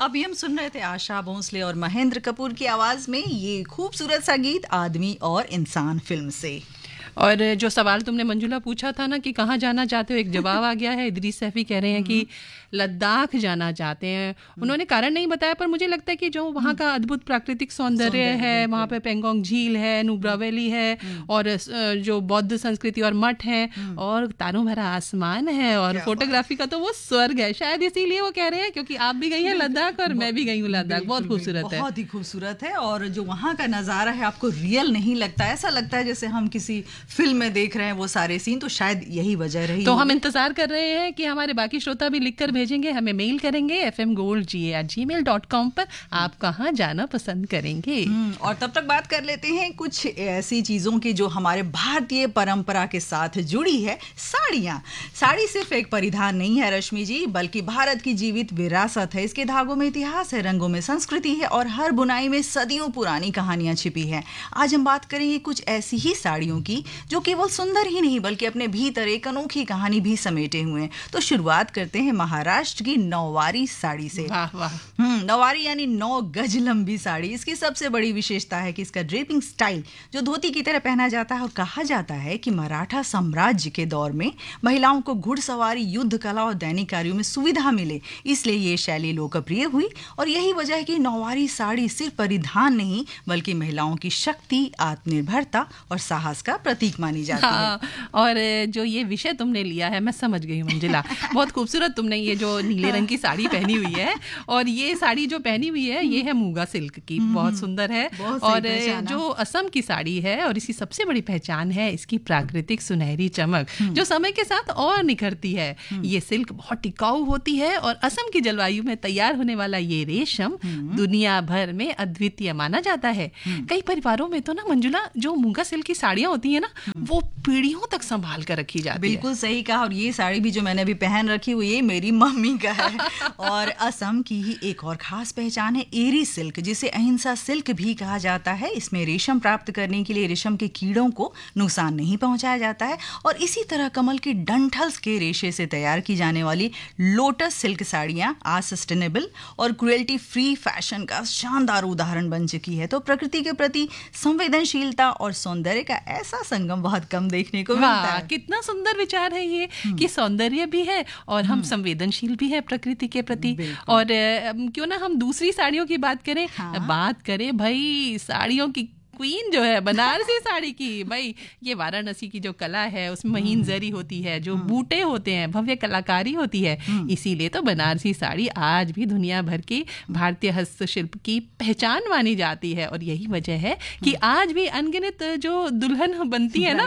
अभी हम सुन रहे थे आशा भोसले और महेंद्र कपूर की आवाज में ये खूबसूरत सा गीत आदमी और इंसान फिल्म से। और जो सवाल तुमने मंजुला पूछा था ना कि कहाँ जाना चाहते हो, एक जवाब आ गया है। इदरीस सैफी कह रहे हैं कि लद्दाख जाना चाहते हैं। उन्होंने कारण नहीं बताया, पर मुझे लगता है कि जो वहाँ का अद्भुत प्राकृतिक सौंदर्य है, वहाँ पे पेंगोंग झील है, नुब्रा वैली है, और जो बौद्ध संस्कृति और मठ है, और तारों भरा आसमान है, और फोटोग्राफी का तो वो स्वर्ग है। शायद इसीलिए वो कह रहे हैं, क्योंकि आप भी गई हैं लद्दाख और मैं भी गई हूँ लद्दाख। बहुत खूबसूरत है, बहुत ही खूबसूरत है। और जो वहाँ का नज़ारा है आपको रियल नहीं लगता, ऐसा लगता है जैसे हम किसी फिल्म में देख रहे हैं वो सारे सीन। तो शायद यही वजह रही। तो हम इंतजार कर रहे हैं कि हमारे बाकी श्रोता भी लिखकर भेजेंगे, हमें मेल करेंगे fmgoldga@gmail.com पर आप कहाँ जाना पसंद करेंगे। और तब तक बात कर लेते हैं कुछ ऐसी चीज़ों की जो हमारे भारतीय परंपरा के साथ जुड़ी है। साड़ियाँ। साड़ी सिर्फ एक परिधान नहीं है रश्मि जी, बल्कि भारत की जीवित विरासत है। इसके धागों में इतिहास है, रंगों में संस्कृति है, और हर बुनाई में सदियों पुरानी कहानियां छिपी है। आज हम बात करेंगे कुछ ऐसी ही साड़ियों की जो केवल सुंदर ही नहीं बल्कि अपने भीतर एक अनोखी कहानी भी समेटे हुए हैं। तो शुरुआत करते हैं महाराष्ट्र की नौवारी साड़ी से। वाह वाह। नौवारी यानी 9 गज लंबी साड़ी। इसकी सबसे बड़ी विशेषता है कि इसका ड्रेपिंग स्टाइल जो धोती की तरह पहना जाता है। और कहा जाता है कि मराठा साम्राज्य के दौर में महिलाओं को घुड़सवारी, युद्ध कला और दैनिक कार्यों में सुविधा मिले, इसलिए ये शैली लोकप्रिय हुई। और यही वजह है कि नौवारी साड़ी सिर्फ परिधान नहीं बल्कि महिलाओं की शक्ति, आत्मनिर्भरता और साहस का प्रतीक मानी जाती है। और जो ये विषय तुमने लिया है, मैं समझ गई हूँ मंजिला। बहुत खूबसूरत तुमने ये जो नीले रंग की साड़ी पहनी हुई है, और ये साड़ी जो पहनी हुई है ये है मूगा सिल्क की, बहुत सुंदर है। और जो असम की साड़ी है, और इसकी सबसे बड़ी पहचान है इसकी प्राकृतिक सुनहरी चमक, जो समय के साथ और निखरती है। ये सिल्क बहुत टिकाऊ होती है, और असम की जलवायु में तैयार होने वाला ये रेशम दुनिया भर में अद्वितीय माना जाता है। कई परिवारों में तो ना मंजुला, जो मूंगा सिल्क की साड़ियां होती है ना, वो पीढ़ियों तक संभाल कर रखी जाती है। बिल्कुल सही कहा। और ये साड़ी भी जो मैंने अभी पहन रखी हुई है मेरी मम्मी का है। और असम की ही एक और खास पहचान है एरी सिल्क, जिसे अहिंसा सिल्क भी कहा जाता है। इसमें रेशम प्राप्त करने के लिए रेशम के कीड़ों को नुकसान नहीं पहुंचाया जाता है। और इसी तरह कमल के डंठल्स के रेशे से तैयार की जाने वाली लोटस सिल्क साड़ियां आज सस्टेनेबल और क्रुएल्टी फ्री फैशन का शानदार उदाहरण बन चुकी है। तो प्रकृति के प्रति संवेदनशीलता और सौंदर्य का ऐसा संगम बहुत कम देखने को मिलता है। कितना सुंदर विचार है ये कि सौंदर्य भी है और हम संवेदनशील भी है प्रकृति के प्रति। और क्यों ना हम दूसरी साड़ियों की बात करें। बात करें भाई साड़ियों की क्वीन जो है बनारसी साड़ी की। भाई ये वाराणसी की जो कला है उसमें महीन जरी होती है, जो बूटे होते हैं, भव्य कलाकारी होती है। इसीलिए तो बनारसी साड़ी आज भी दुनिया भर की भारतीय हस्तशिल्प की पहचान मानी जाती है। और यही वजह है कि आज भी अनगिनत जो दुल्हन बनती है ना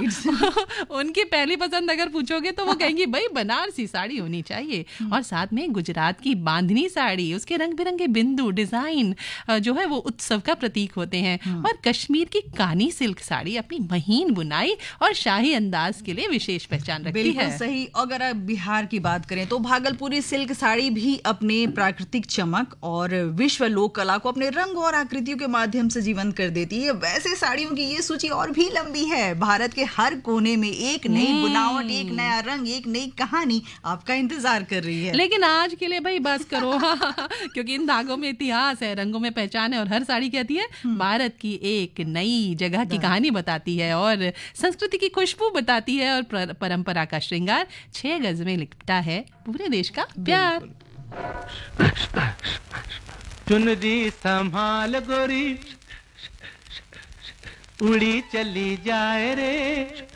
उनकी पहली पसंद अगर पूछोगे तो वो कहेंगी भाई बनारसी साड़ी होनी चाहिए। और साथ में गुजरात की बांधनी साड़ी, उसके रंग बिरंगे बिंदु, डिजाइन जो है वो उत्सव का प्रतीक होते हैं। और कश्मीर की कानी सिल्क साड़ी अपनी महीन बुनाई और शाही अंदाज के लिए विशेष पहचान रखती है। बिल्कुल सही। अगर आप बिहार की बात करें तो भागलपुरी सिल्क साड़ी भी अपने प्राकृतिक चमक और विश्व लोक कला को अपने रंग और आकृतियों के माध्यम से जीवंत कर देती है। वैसे साड़ियों की ये सूची और भी लंबी है। भारत के हर कोने में एक नई बुनावट, एक नया रंग, एक नई कहानी आपका इंतजार कर रही है। लेकिन आज के लिए भाई बस करो क्योंकि इन धागों में इतिहास है, रंगों में पहचान है, और हर साड़ी कहती है भारत की एक नई जगह की कहानी बताती है, और संस्कृति की खुशबू बताती है, और परंपरा का श्रृंगार 6 गज में लिपटा है पूरे देश का प्यार। चुनरी संभाल गोरी, उड़ी चली जाए रे।